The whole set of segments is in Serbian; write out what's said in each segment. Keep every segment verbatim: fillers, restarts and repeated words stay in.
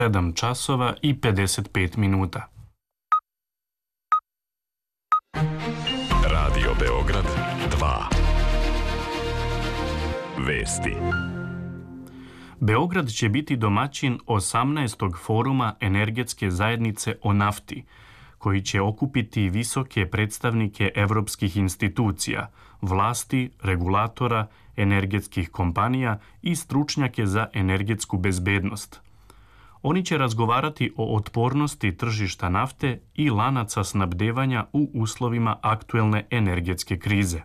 sedam časova i pedeset pet minuta. Radio Beograd dva. Vesti. Beograd će biti domaćin osamnaestog foruma energetske zajednice o nafti, koji će okupiti visoke predstavnike evropskih institucija, vlasti, regulatora, energetskih kompanija i stručnjake za energetsku bezbednost. Oni će razgovarati o otpornosti tržišta nafte i lanaca snabdevanja u uslovima aktuelne energetske krize.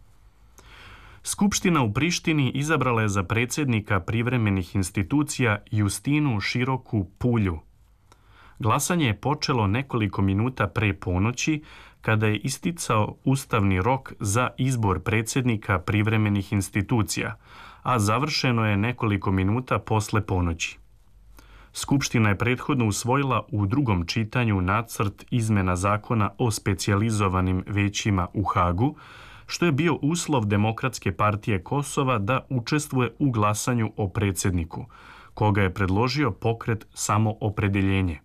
Skupština u Prištini izabrala je za predsjednika privremenih institucija Justinu Široku Pulju. Glasanje je počelo nekoliko minuta pre ponoći, kada je isticao ustavni rok za izbor predsjednika privremenih institucija, a završeno je nekoliko minuta posle ponoći. Skupština je prethodno usvojila u drugom čitanju nacrt izmena zakona o specijalizovanim većima u Hagu, što je bio uslov Demokratske partije Kosova da učestvuje u glasanju o predsjedniku, koga je predložio pokret Samoopredeljenje.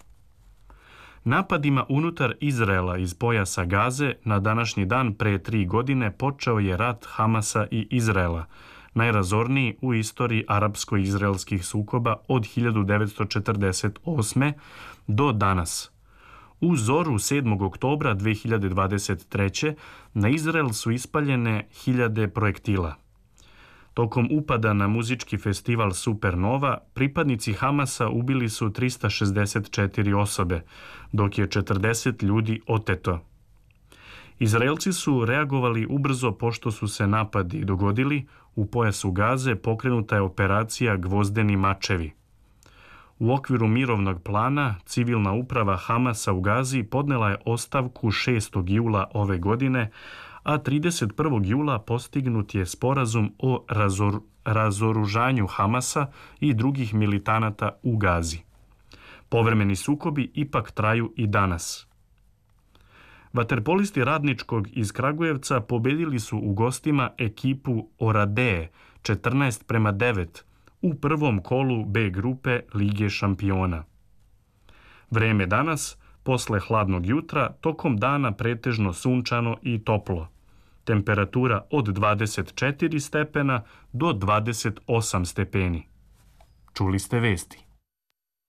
Napadima unutar Izraela iz pojasa Gaze na današnji dan pre tri godine počeo je rat Hamasa i Izraela, najrazorniji u istoriji arapsko-izraelskih sukoba od hiljadu devetsto četrdeset osme. do danas. U zoru sedmog oktobra dve hiljade dvadeset treće. na Izrael su ispaljene hiljade projektila. Tokom upada na muzički festival Supernova, pripadnici Hamasa ubili su trista šezdeset četiri osobe, dok je četrdeset ljudi oteto. Izraelci su reagovali ubrzo pošto su se napadi dogodili. U pojasu Gaze pokrenuta je operacija Gvozdeni mačevi. U okviru mirovnog plana, civilna uprava Hamasa u Gazi podnela je ostavku šestog jula ove godine, a trideset prvog jula postignut je sporazum o razor, razoružanju Hamasa i drugih militanata u Gazi. Povremeni sukobi ipak traju i danas. Vaterpolisti Radničkog iz Kragujevca pobedili su u gostima ekipu Oradee četrnaest prema devet u prvom kolu B grupe Lige šampiona. Vreme danas, posle hladnog jutra, tokom dana pretežno sunčano i toplo. Temperatura od dvadeset četiri stepena do dvadeset osam stepeni. Čuli ste vesti.